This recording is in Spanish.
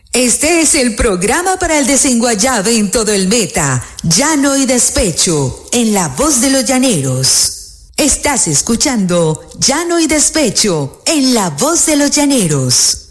Este es el programa para el desenguayabe en todo el Meta, Llano y Despecho, en La Voz de los Llaneros. Estás escuchando Llano y Despecho, en La Voz de los Llaneros.